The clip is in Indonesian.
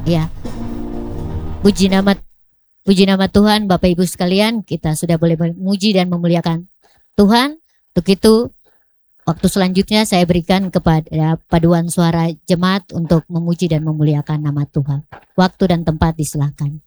Ya, puji nama puji nama Tuhan, Bapak Ibu sekalian, kita sudah boleh memuji dan memuliakan Tuhan. Untuk itu, waktu selanjutnya saya berikan kepada paduan suara jemaat untuk memuji dan memuliakan nama Tuhan. Waktu dan tempat disilahkan.